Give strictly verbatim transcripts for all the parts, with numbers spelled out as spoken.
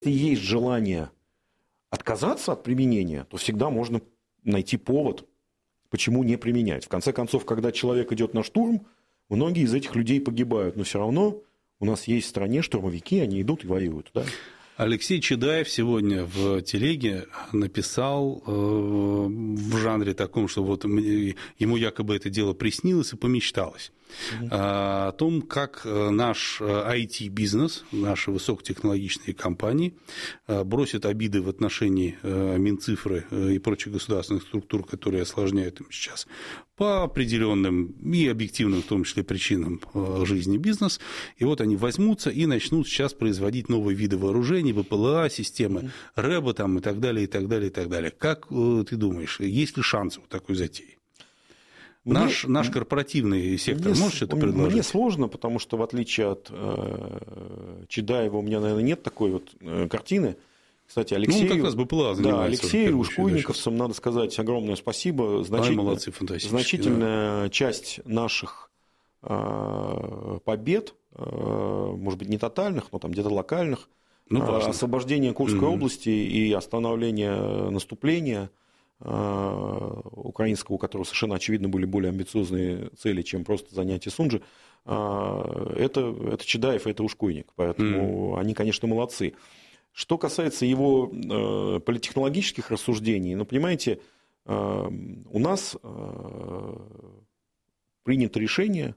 Если есть желание отказаться от применения, то всегда можно найти повод, почему не применять. В конце концов, когда человек идет на штурм, многие из этих людей погибают, но все равно у нас есть в стране штурмовики, они идут и воюют. Да? Алексей Чедаев сегодня в телеге написал э, в жанре таком, что вот ему якобы это дело приснилось и помечталось, mm-hmm. о том, как наш ай ти-бизнес, наши высокотехнологичные компании бросят обиды в отношении Минцифры и прочих государственных структур, которые осложняют им сейчас по определенным и объективным, в том числе, причинам жизни бизнес. И вот они возьмутся и начнут сейчас производить новые виды вооружений, ВПЛА, системы РЭБа там, и так далее, и так далее, и так далее. Как ты думаешь, есть ли шансы у такой затеи? Мне, наш, наш корпоративный сектор мне, может это предложить? Мне сложно, потому что, в отличие от э, Чедаева, у меня, наверное, нет такой вот э, картины. Кстати, Алексею, ну, как раз БПЛА занимается. Да, Алексею Ушкуйниковцам надо сказать огромное спасибо. Значительно, Ай, молодцы, значительная да. часть наших э, побед, э, может быть, не тотальных, но там где-то локальных, ну, э, освобождение Курской угу. области и остановление наступления украинского, у которого совершенно очевидно были более амбициозные цели, чем просто занятие Сунжи, это, это Чедаев, это Ушкуйник. Поэтому mm. они, конечно, молодцы. Что касается его политтехнологических рассуждений, ну, понимаете, у нас принято решение,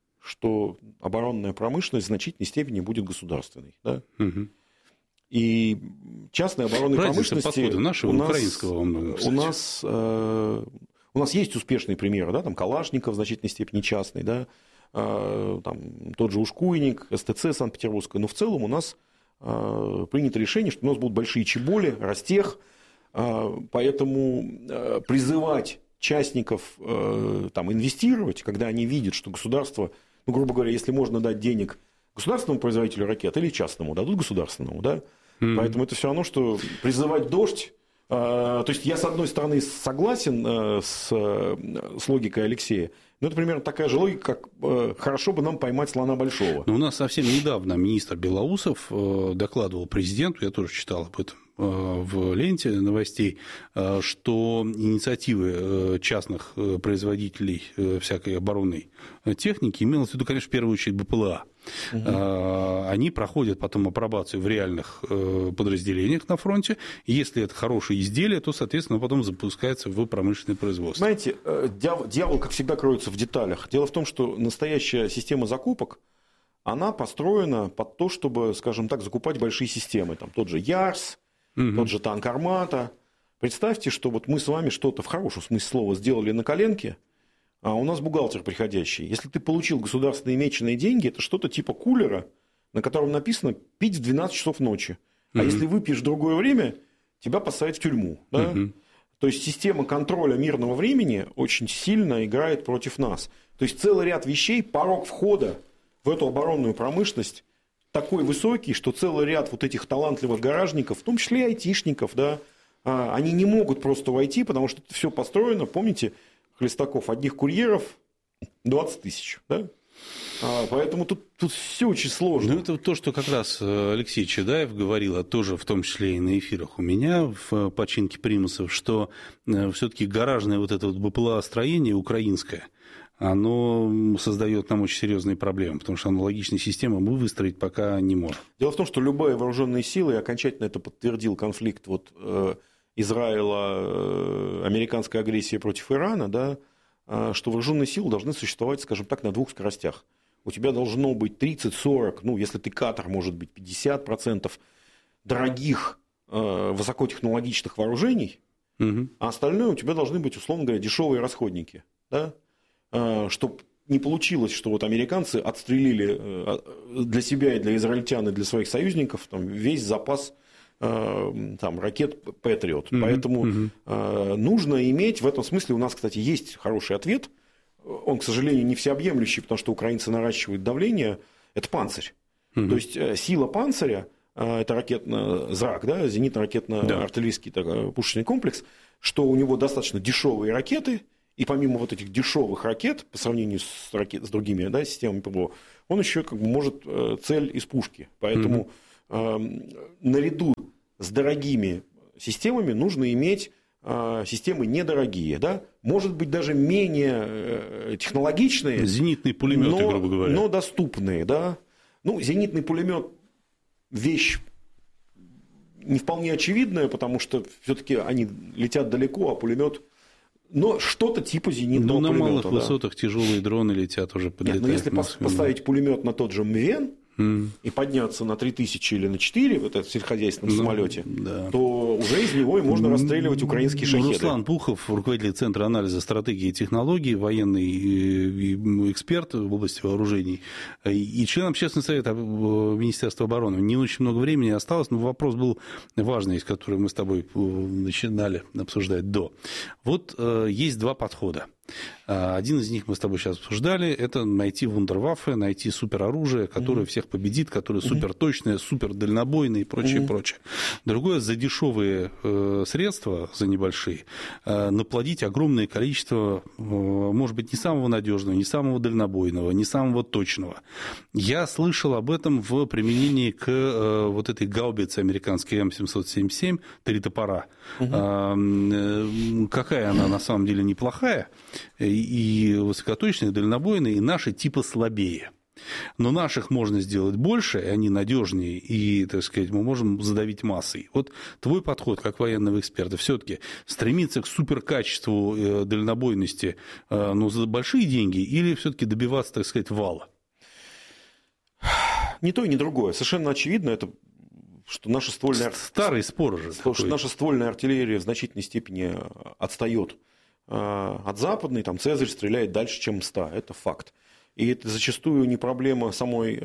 что оборонная промышленность в значительной степени будет государственной. Да? Mm-hmm. И частной оборонной промышленности нашего у нас, украинского, у, нас, э, у нас есть успешные примеры, да, там Калашников в значительной степени частный, да, э, там, тот же Ушкуйник, СТЦ Санкт-Петербургская, но в целом у нас э, принято решение, что у нас будут большие чеболи, Ростех, э, поэтому э, призывать частников э, там, инвестировать, когда они видят, что государство, ну, грубо говоря, если можно дать денег государственному производителю ракет или частному, дадут государственному, да? Mm-hmm. Поэтому это все равно, что призывать дождь. Э, то есть я, с одной стороны, согласен э, с, с логикой Алексея, но это примерно такая же логика, как э, хорошо бы нам поймать слона большого. Но у нас совсем недавно министр Белоусов э, докладывал президенту, я тоже читал об этом в ленте новостей, что инициативы частных производителей всякой оборонной техники, имелось в виду, конечно, в первую очередь БПЛА, угу. они проходят потом апробацию в реальных подразделениях на фронте, и если это хорошее изделие, то, соответственно, потом запускается в промышленное производство. Знаете, дьявол, как всегда, кроется в деталях. Дело в том, что настоящая система закупок, она построена под то, чтобы, скажем так, закупать большие системы. Там тот же Ярс, угу. тот же танк «Армата». Представьте, что вот мы с вами что-то в хорошем смысле слова сделали на коленке, а у нас бухгалтер приходящий. Если ты получил государственные меченые деньги, это что-то типа кулера, на котором написано «пить в двенадцать часов ночи». А угу. если выпьешь в другое время, тебя посадят в тюрьму. Да? Угу. То есть система контроля мирного времени очень сильно играет против нас. То есть целый ряд вещей, порог входа в эту оборонную промышленность такой высокий, что целый ряд вот этих талантливых гаражников, в том числе и айтишников, да, они не могут просто войти, потому что это все построено, помните, Хлестаков, одних курьеров двадцать тысяч, да? Поэтому тут, тут все очень сложно. Ну, это то, что как раз Алексей Чедаев говорил, а тоже в том числе и на эфирах у меня в починке примусов, что все-таки гаражное вот это вот БПЛА-строение украинское, оно создает нам очень серьезные проблемы, потому что аналогичные системы мы выстроить пока не можем. Дело в том, что любые вооруженные силы, и окончательно это подтвердил конфликт вот, э, Израиля, э, американской агрессии против Ирана, да, э, что вооруженные силы должны существовать, скажем так, на двух скоростях. У тебя должно быть тридцать-сорок, ну, если ты катер, может быть, пятьдесят процентов дорогих э, высокотехнологичных вооружений, угу. а остальное у тебя должны быть, условно говоря, дешевые расходники, да? Чтобы не получилось, что вот американцы отстрелили для себя и для израильтян и для своих союзников там, весь запас там, ракет Патриот. Mm-hmm. Поэтому mm-hmm. нужно иметь, в этом смысле у нас, кстати, есть хороший ответ. Он, к сожалению, не всеобъемлющий, потому что украинцы наращивают давление. Это панцирь. Mm-hmm. То есть сила панциря, это ракетно ЗРАК, да, зенитно-ракетно-артиллерийский да. пушечный комплекс, что у него достаточно дешевые ракеты. И помимо вот этих дешевых ракет, по сравнению с, ракет, с другими да, системами ПВО, он еще как бы может цель из пушки. Поэтому наряду с дорогими системами нужно иметь системы недорогие, да? Может быть, даже менее технологичные, зенитные пулеметы, но, грубо говоря. но доступные. Да? Ну, зенитный пулемет – вещь не вполне очевидная, потому что все-таки они летят далеко, а пулемет… Но что-то типа зенитного ну, пулемета. На малых да. высотах тяжелые дроны летят уже, подлетают. Нет, но если поставить пулемет на тот же МВен, Mm. и подняться на три тысячи или на четыре в этом сельскохозяйственном ну, самолете, да. то уже из него и можно расстреливать украинские шахеды. Руслан Пухов, руководитель Центра анализа стратегии и технологий, военный эксперт в области вооружений и член Общественного совета Министерства обороны. Не очень много времени осталось, но вопрос был важный, который мы с тобой начинали обсуждать до. Вот есть два подхода. Один из них мы с тобой сейчас обсуждали, это найти вундерваффе, найти супероружие, которое mm-hmm. всех победит, которое mm-hmm. суперточное, супердальнобойное и прочее, mm-hmm. прочее. Другое, за дешевые э, средства, за небольшие, э, наплодить огромное количество, э, может быть, не самого надежного, не самого дальнобойного, не самого точного. Я слышал об этом в применении к э, вот этой гаубице американской эм семьсот семьдесят семь, три топора. Mm-hmm. Э, какая она на самом деле неплохая, и высокоточные, и дальнобойные, и наши типа слабее. Но наших можно сделать больше, и они надежнее, и, так сказать, мы можем задавить массой. Вот твой подход, как военного эксперта, все-таки стремиться к суперкачеству дальнобойности, ну, за большие деньги, или все-таки добиваться, так сказать, вала? Ни то и ни другое. Совершенно очевидно, это что наша ствольная... Старый спор же. Что наша ствольная артиллерия в значительной степени отстает от западной, там Цезарь стреляет дальше, чем МСТА, это факт. И это зачастую не проблема самой,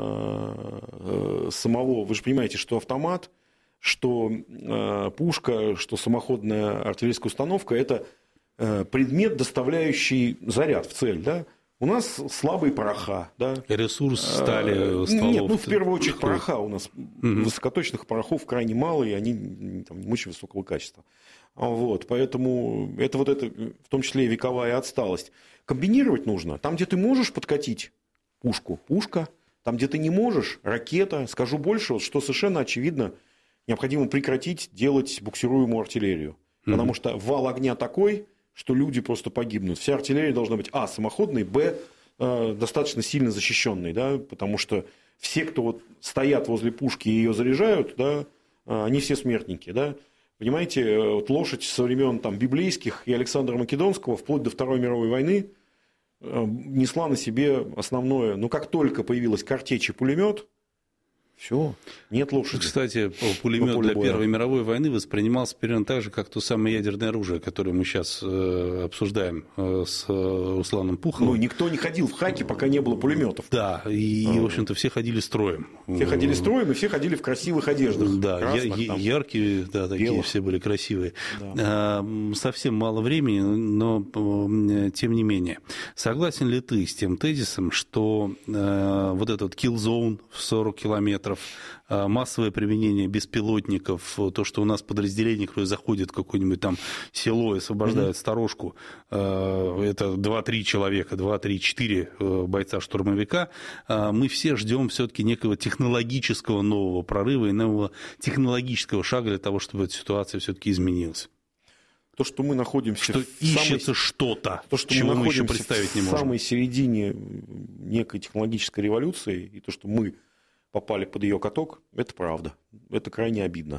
э, самого, вы же понимаете, что автомат, что э, пушка, что самоходная артиллерийская установка – это э, предмет, доставляющий заряд в цель, да? У нас слабые пороха, да? Ресурс стали, стволов. Нет, ну в первую очередь пороха у нас, угу. высокоточных порохов крайне мало, и они там, не очень высокого качества. Вот, поэтому это вот это, в том числе и вековая отсталость. Комбинировать нужно. Там, где ты можешь подкатить пушку, пушка. Там, где ты не можешь, ракета. Скажу больше, вот, что совершенно очевидно, необходимо прекратить делать буксируемую артиллерию. Mm-hmm. Потому что вал огня такой, что люди просто погибнут. Вся артиллерия должна быть, а, самоходной, б, э, достаточно сильно защищенной. Да, потому что все, кто вот стоят возле пушки и ее заряжают, да, э, они все смертники, да. Понимаете, вот лошадь со времен там, библейских и Александра Македонского, вплоть до Второй мировой войны, несла на себе основное. Но как только появилась картечь и пулемет, все, нет лошади. Кстати, пулемет для боя. Первой мировой войны воспринимался примерно так же, как то самое ядерное оружие, которое мы сейчас э, обсуждаем э, с э, Русланом Пуховым. Ну, никто не ходил в хаки, пока не было пулеметов. Да, и, а, в общем-то, все ходили строем. Все ходили строем, и все ходили в красивых одеждах. Да, красных, я, яркие, да, такие белых. Все были красивые. Да. А, совсем мало времени, но тем не менее. Согласен ли ты с тем тезисом, что э, вот этот kill zone в сорок километров, массовое применение беспилотников, то, что у нас подразделение, которое заходит в какое-нибудь там село и освобождает mm-hmm. сторожку, это два-три человека, два-три-четыре бойца-штурмовика, мы все ждем все-таки некого технологического нового прорыва и нового технологического шага для того, чтобы эта ситуация все-таки изменилась. То, что мы находимся что в ищется самой... что-то, то, что чего мы, мы еще представить не можем. В самой середине некой технологической революции, и то, что мы попали под ее каток, это правда. Это крайне обидно.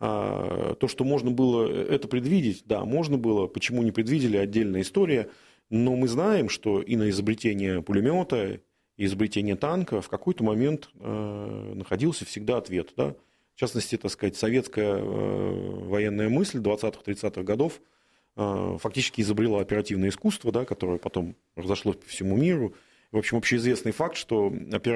А, то, что можно было это предвидеть, да, можно было. Почему не предвидели, отдельная история. Но мы знаем, что и на изобретение пулемета, и изобретение танка в какой-то момент э, находился всегда ответ. Да? В частности, так сказать, советская э, военная мысль двадцатых-тридцатых годов э, фактически изобрела оперативное искусство, да, которое потом разошлось по всему миру. В общем, общеизвестный факт, что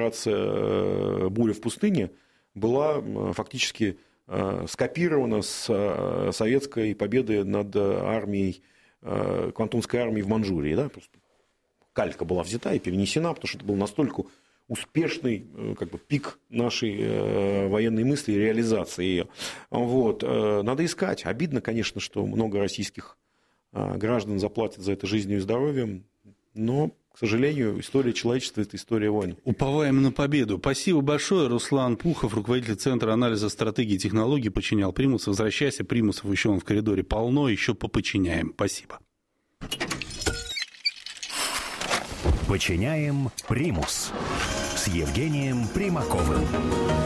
операция «Буря в пустыне» была фактически скопирована с советской победы над армией, Квантунской армией в Манчжурии. Да? Просто калька была взята и перенесена, потому что это был настолько успешный как бы, пик нашей военной мысли и реализации ее. Вот. Надо искать. Обидно, конечно, что много российских граждан заплатят за это жизнью и здоровьем, но... К К сожалению, история человечества – это история войн. Уповаем на победу. Спасибо большое. Руслан Пухов, руководитель Центра анализа стратегии и технологий, подчинял примус. Возвращайся, примусов еще он в коридоре полно, еще поподчиняем. Спасибо. Подчиняем примус с Евгением Примаковым.